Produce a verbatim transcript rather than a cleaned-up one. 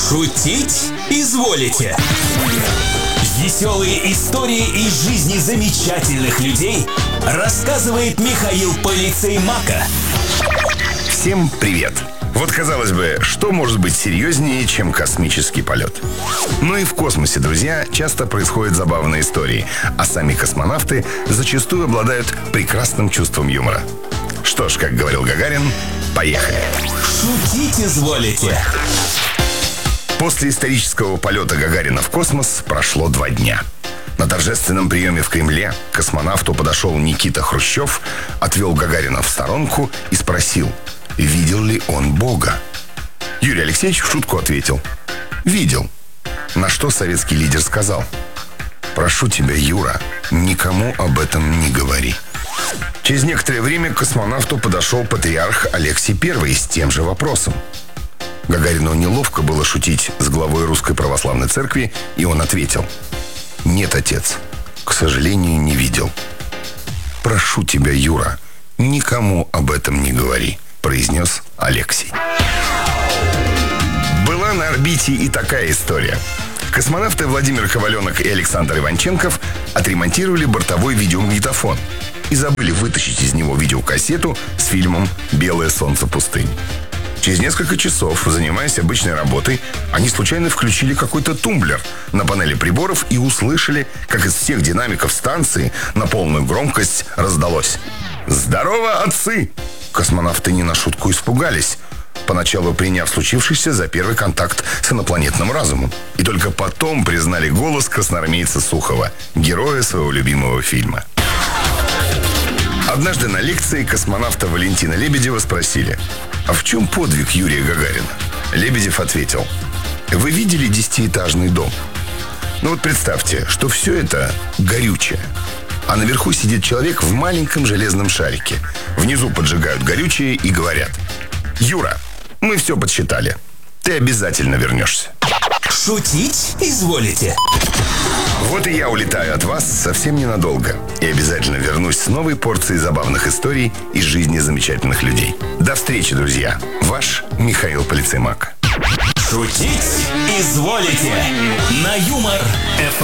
Шутить изволите. Веселые истории из жизни замечательных людей рассказывает Михаил Полицеймака. Всем привет! Вот, казалось бы, что может быть серьезнее, чем космический полет? Ну и в космосе, друзья, часто происходят забавные истории, а сами космонавты зачастую обладают прекрасным чувством юмора. Что ж, как говорил Гагарин, поехали! Шутить изволите. После исторического полета Гагарина в космос прошло два дня. На торжественном приеме в Кремле к космонавту подошел Никита Хрущев, отвел Гагарина в сторонку и спросил, видел ли он Бога. Юрий Алексеевич в шутку ответил: видел. На что советский лидер сказал: прошу тебя, Юра, никому об этом не говори. Через некоторое время к космонавту подошел патриарх Алексий Первый с тем же вопросом. Гагарину неловко было шутить с главой Русской Православной Церкви, и он ответил: нет, отец, к сожалению, не видел. Прошу тебя, Юра, никому об этом не говори, произнес Алексий. Была на орбите и такая история. Космонавты Владимир Коваленок и Александр Иванченков отремонтировали бортовой видеомагнитофон и забыли вытащить из него видеокассету с фильмом «Белое солнце пустыни». Через несколько часов, занимаясь обычной работой, они случайно включили какой-то тумблер на панели приборов и услышали, как из всех динамиков станции на полную громкость раздалось: «Здорово, отцы!» Космонавты не на шутку испугались, поначалу приняв случившееся за первый контакт с инопланетным разумом. И только потом признали голос красноармейца Сухова, героя своего любимого фильма. Однажды на лекции космонавта Валентина Лебедева спросили: а в чем подвиг Юрия Гагарина? Лебедев ответил: вы видели десятиэтажный дом? Ну вот представьте, что все это горючее, а наверху сидит человек в маленьком железном шарике. Внизу поджигают горючее и говорят: Юра, мы все подсчитали, ты обязательно вернешься. Шутить изволите. Вот и я улетаю от вас совсем ненадолго. И обязательно вернусь с новой порцией забавных историй из жизни замечательных людей. До встречи, друзья. Ваш Михаил Полицеймак. Шутить изволите. На Юмор эф эм.